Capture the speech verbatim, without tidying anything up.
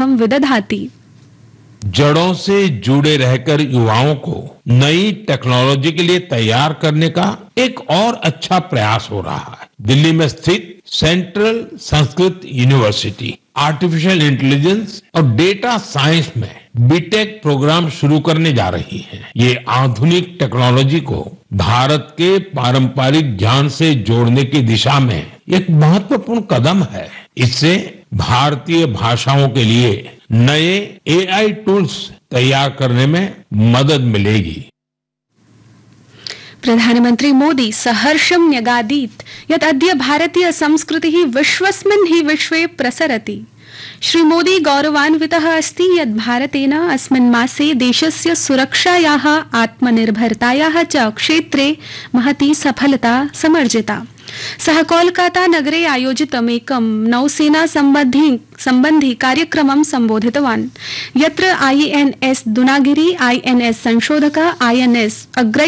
फलम विदधाति। जड़ों से जुड़े रहकर युवाओं को नई टेक्नोलॉजी के लिए तैयार करने का एक और अच्छा प्रयास हो रहा है। दिल्ली में स्थित central Sanskrit university artificial intelligence और डेटा साइंस में बीटेक प्रोग्राम शुरू करने जा रही है। ये आधुनिक टेक्नोलॉजी को भारत के पारंपरिक ज्ञान से जोड़ने की दिशा में एक महत्वपूर्ण कदम है। इससे भारतीय भाषाओं के लिए नए एआई टूल्स तैयार करने में मदद मिलेगी। प्रधानमंत्री मोदी सहर्षं न्यगादीत् यत् अद्य भारतीय संस्कृतिः विश्वस्मिन् हि विश्वे प्रसरति। श्री मोदी गौरवान्वितः अस्ति यत् भारतेन अस्मिन् मासे देशस्य सुरक्षायाः आत्मनिर्भरतायाः च क्षेत्रे महती सफलता समर्जिता। सः कोलकाता नगरे आयोजितमेकं नौसेना सम्बन्धी सम्बन्धी कार्यक्रमं सम्बोधितवान्, यत्र आईएनएस दुनागिरी, आईएनएस संशोधक, आईएनएस अग्रय